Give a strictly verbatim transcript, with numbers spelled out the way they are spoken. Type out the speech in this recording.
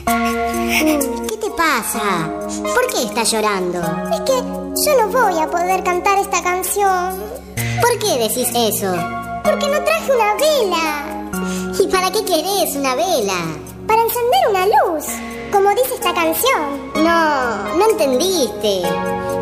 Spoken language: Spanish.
¿Qué te pasa? ¿Por qué estás llorando? Es que yo no voy a poder cantar esta canción. ¿Por qué decís eso? Porque no traje una vela. ¿Y para qué querés una vela? Para encender una luz, como dice esta canción. No, no entendiste.